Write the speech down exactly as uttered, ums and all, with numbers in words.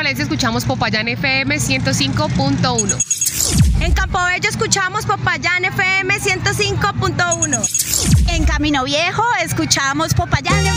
Valencia escuchamos Popayán F M ciento cinco punto uno. En Campobello escuchamos Popayán F M ciento cinco punto uno. En Camino Viejo escuchamos Popayán